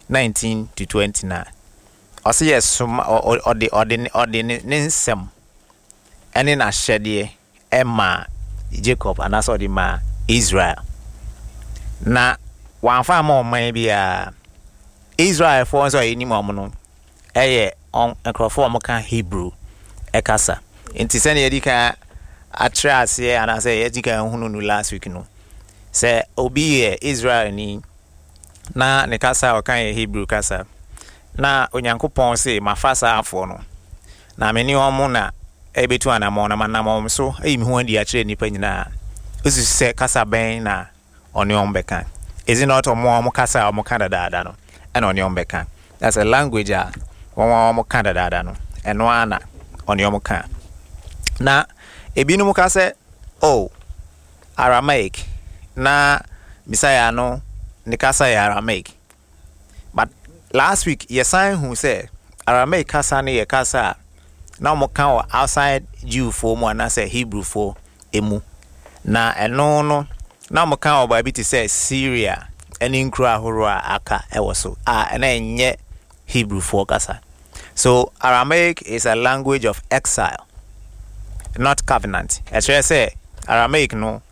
19 to 29. Ɔse yes ɔde ne nsɛm ɛne n'ahyɛdeɛ ɛma Jacob anaasɛ ɔde ma Israel. Na wɔamfa ma ɔman bia Israel for nso ayi nim ɔmo no ɛyɛ nkrɔfo ɔmo ka Hebrew ɛkasa. Nti sɛ ne yɛdi ka atra aseɛ anaasɛ yɛdi ka hunu no last week no. Sɛ obi yɛ Israel ni na ne kasa ɔka yɛ Hebrew kasa. Na Onyankopɔn se mafasa afo no. Na meni ɔmo na ebetu anamɔ na manamɔ so eyi mi ho adi akyerɛ nipa nyinaa. Osu sɛ kasa bɛn na ɔne ɔmo bɛka. Is it not ɔmo kasa ɔmo ka dadaada no ɛna ɔne ɔmo bɛka. That's a language a ɔmo ka dadaada no ɛno ana ɔne ɔmo ka. Na ebinom ka sɛ Aramaic na Messiah no ne kasa yɛ Aramaic. But last week yesan hu say Aramaic kasa ne ye kasa na mo kan outside Jew for mo na say Hebrew for emu na eno no na mo kan oba bi te say Syria eni nkura horo aka ewo so na enye Hebrew for kasa. So Aramaic is a language of exile, not covenant. As I say Aramaic no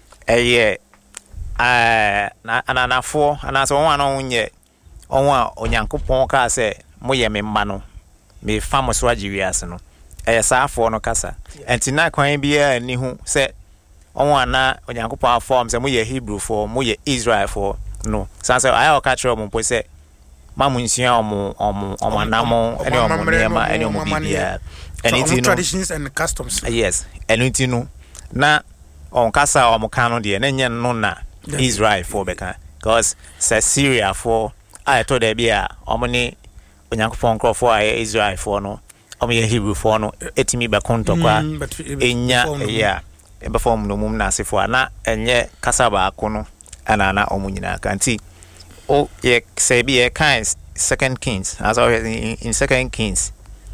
ananafo anaso won ana wonye onwa Onyankopɔn ka sɛ moyɛ me mma no me famo so agiwiase no saafo no kasa enti na kwan bia ni hu sɛ onwa na Onyankopɔn form sɛ moyɛ Hebrew for moyɛ Israel for no sanse ayo ka kyerɛ mo po sɛ mamu nsua omo namo ene omo nema ene omo bibia enti no traditions and customs. Yes enti no na on kasa omo kan no de na nye no na Israel for beka because say Syria for I told there be a omni Onyankopɔn nkrɔfo a Israel for no omo Hebrew for no etimi be kontokwa enya ya e be form no mum na asefo na enye kasa ba akono ana na omo nyina kanti o ye say be a kind 2 Kings as already in 2 Kings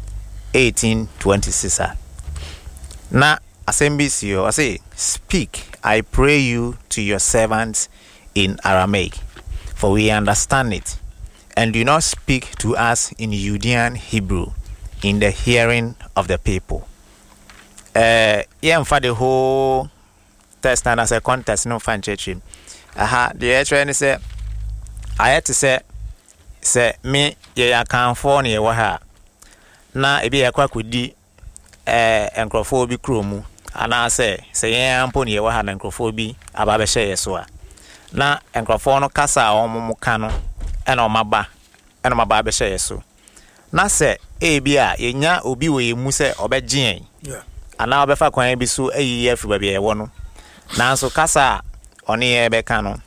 18:26 na asembisio I say speak I pray you to your servants in Aramaic for we understand it, and do not speak to us in Judean Hebrew in the hearing of the people. For the whole test and as a contest no fan church. The actual say I had to say me ya can for near waha na ebi akwa kudi enkrofo bi kromu ana say yampo near waha na enkrofo bi aba be share so a na enkrofo no kasa omomo ka no ena omaba be share so na say ebi a yenya obi we mu say obegyen ana obefa kwan bi so ayi afi ba bia wo no nanso kasa one ye be ka no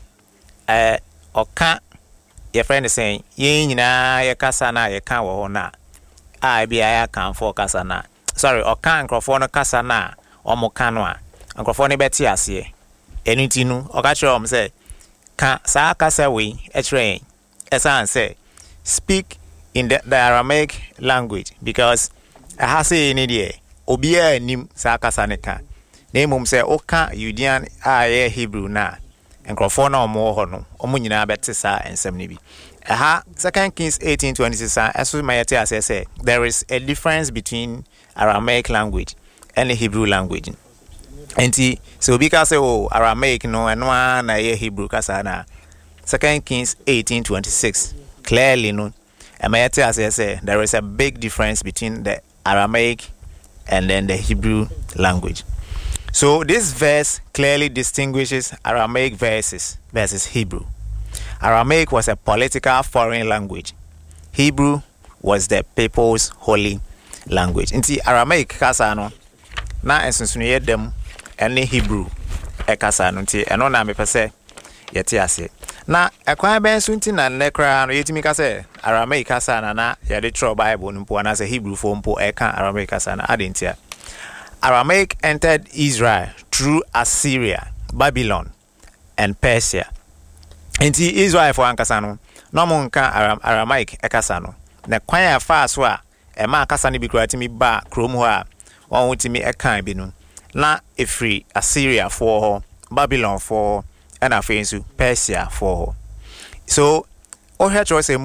oka your friend is saying ye nyina ye kasa na ye kan wo na bia ya kan for kasa na sorry oka enkrofo no kasa na omo ka no a enkrofo no beti ase enuti no oka kire om say ka sa kasa we ekire esan say speak in the Aramaic language because I have say any there obia nim sa kasa ne ka na emum say oka Judean ye Hebrew na enkrofo na omo ho no omo nyina beti sa ensem ne bi 2 Kings 18:26 aso mayete ase say there is a difference between Aramaic language and the Hebrew language. Enti so because say Aramaic no eno na ye Hebrew kasa na 2 Kings 18:26 clearly no mayete ase say there is a big difference between the Aramaic and then the Hebrew language. So this verse clearly distinguishes Aramaic verses Hebrew. Aramaic was a political foreign language. Hebrew was the people's holy language. Inti Aramaic kasa no na ensunsuye dem ene Hebrew kasa no nti eno na mepese yete ase. Na ekwan ben so nti na nekra no yetimi kasa Aramaic kasa na yede tro Bible no mpo na se Hebrew fo mpo eka Aramaic kasa na adentia. Aramaic entered Israel through Assyria, Babylon, and Persia. Enti Israel for ankasa no no mo nka Aramaic ekasa no na kwan ya fa so a e ma akasa ne bi kuratimi ba krom ho a won wutimi ekan bi no na efri Assyria for ho Babylon for and afensu Persia for ho. So o he cho say